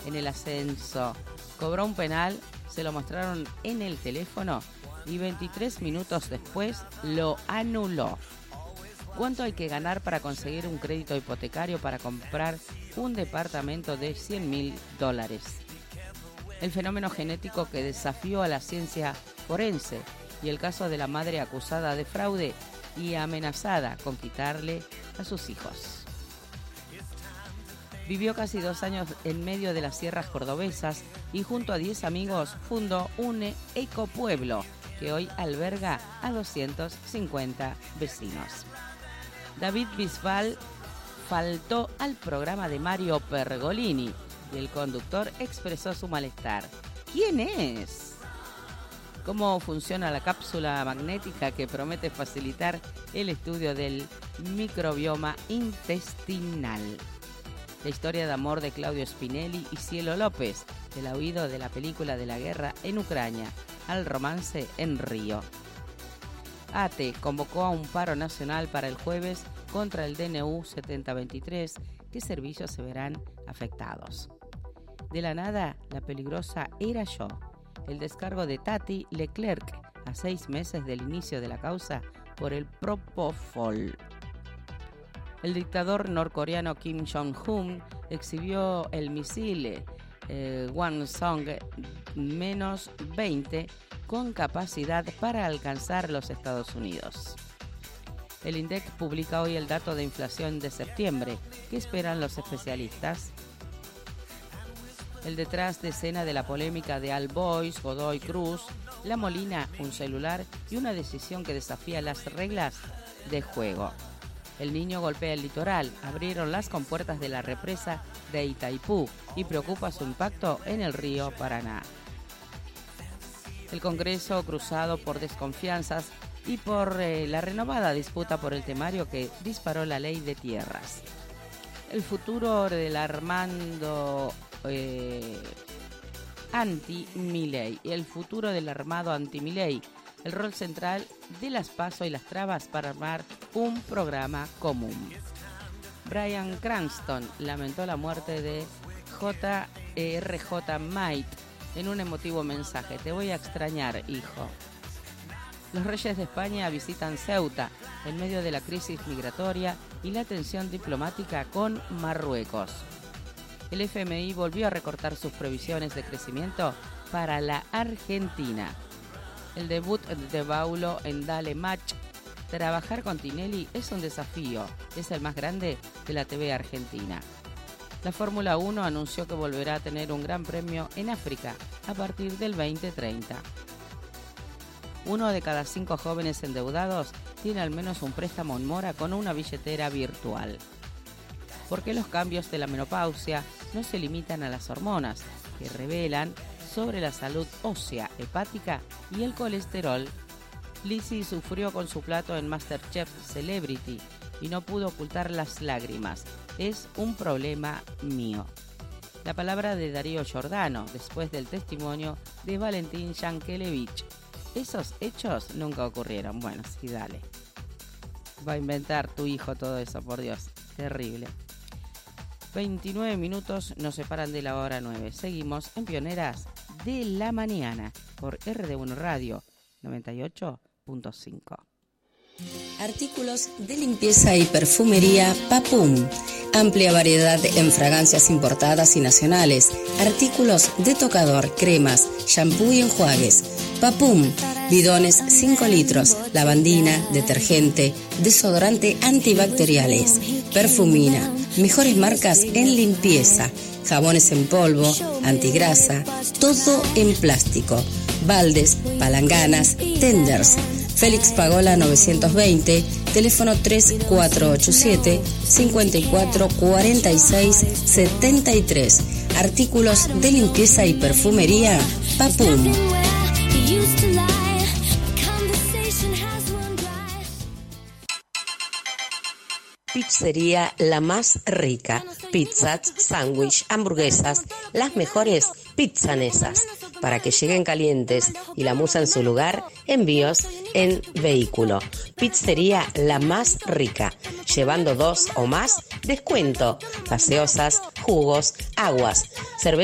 en el ascenso. Cobró un penal, se lo mostraron en el teléfono y 23 minutos después lo anuló. ¿Cuánto hay que ganar para conseguir un crédito hipotecario para comprar un departamento de $100.000? El fenómeno genético que desafió a la ciencia forense y el caso de la madre acusada de fraude y amenazada con quitarle a sus hijos. Vivió casi 2 años en medio de las sierras cordobesas y junto a 10 amigos fundó un ecopueblo que hoy alberga a 250 vecinos. David Bisbal faltó al programa de Mario Pergolini y el conductor expresó su malestar. ¿Quién es? ¿Cómo funciona la cápsula magnética que promete facilitar el estudio del microbioma intestinal? La historia de amor de Claudio Spinelli y Cielo López, del oído de la película de la guerra en Ucrania al romance en Río. ATE convocó a un paro nacional para el jueves contra el DNU 7023. ¿Qué servicios se verán afectados? De la nada, la peligrosa era yo. El descargo de Tati Leclerc a 6 meses del inicio de la causa por el Propofol. El dictador norcoreano Kim Jong-un exhibió el misil Hwasong-20 con capacidad para alcanzar los Estados Unidos. El INDEC publica hoy el dato de inflación de septiembre. ¿Qué esperan los especialistas? El detrás de escena de la polémica de All Boys, Godoy Cruz, La Molina, un celular y una decisión que desafía las reglas de juego. El Niño golpea el litoral, abrieron las compuertas de la represa de Itaipú y preocupa su impacto en el río Paraná. El Congreso cruzado por desconfianzas y por la renovada disputa por el temario que disparó la ley de tierras. El futuro del armado anti-Milei y el futuro del armado anti-Milei. El rol central de las PASO y las trabas para armar un programa común. Bryan Cranston lamentó la muerte de J.R.J. Might en un emotivo mensaje. Te voy a extrañar, hijo. Los reyes de España visitan Ceuta en medio de la crisis migratoria y la tensión diplomática con Marruecos. El FMI volvió a recortar sus previsiones de crecimiento para la Argentina. El debut de Baulo en Dale Match. Trabajar con Tinelli es un desafío. Es el más grande de la TV argentina. La Fórmula 1 anunció que volverá a tener un gran premio en África a partir del 2030. 1 de cada 5 jóvenes endeudados tiene al menos un préstamo en mora con una billetera virtual. ¿Por qué los cambios de la menopausia no se limitan a las hormonas que revelan sobre la salud ósea, hepática y el colesterol? Lizzy sufrió con su plato en MasterChef Celebrity y no pudo ocultar las lágrimas. Es un problema mío. La palabra de Darío Giordano después del testimonio de Valentín Yankelevich. Esos hechos nunca ocurrieron. Bueno, sí, dale. Va a inventar tu hijo todo eso, por Dios. Terrible. 29 minutos nos separan de la hora 9. Seguimos en Pioneras de la Mañana por RD1 Radio 98.5. Artículos de limpieza y perfumería Papum. Amplia variedad en fragancias importadas y nacionales. Artículos de tocador, cremas, shampoo y enjuagues. Papum. Bidones 5 litros. Lavandina, detergente, desodorante antibacteriales. Perfumina. Mejores marcas en limpieza. Jabones en polvo, antigrasa. Todo en plástico. Baldes, palanganas, tenders. Félix Pagola 920, teléfono 3447-544673. Artículos de limpieza y perfumería Papum. Pizzería La Más Rica. Pizzas, sándwich, hamburguesas, las mejores pizzanesas. Para que lleguen calientes y la musa en su lugar, envíos en vehículo. Pizzería La Más Rica. Llevando 2 o más, descuento. Gaseosas, jugos, aguas. Cerveza